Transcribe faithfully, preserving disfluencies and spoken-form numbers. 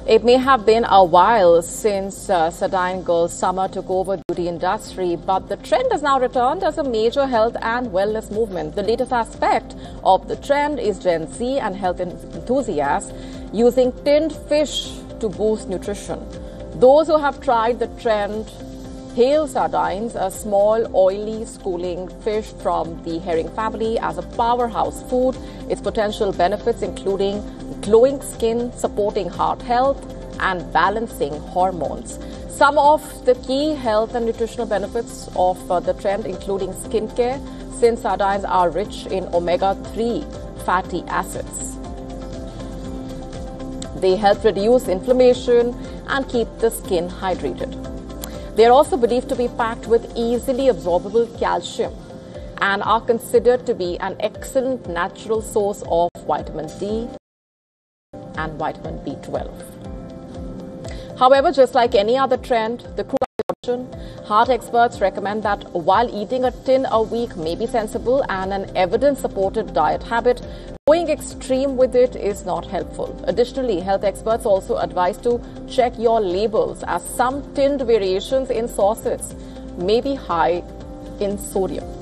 It may have been a while since uh, Sardine Girls Summer took over the beauty industry, but the trend has now returned as a major health and wellness movement. The latest aspect of the trend is Gen Z and health enthusiasts using tinned fish to boost nutrition. Those who have tried the trend hail sardines, a small, oily, schooling fish from the herring family, as a powerhouse food. Its potential benefits including glowing skin, supporting heart health, and balancing hormones. Some of the key health and nutritional benefits of uh, the trend, including skincare, since sardines are rich in omega three fatty acids. They help reduce inflammation and keep the skin hydrated. They are also believed to be packed with easily absorbable calcium and are considered to be an excellent natural source of vitamin D and vitamin B twelve. However, just like any other trend, the crude option, heart experts recommend that while eating a tin a week may be sensible and an evidence-supported diet habit, going extreme with it is not helpful. Additionally, health experts also advise to check your labels, as some tinned variations in sauces may be high in sodium.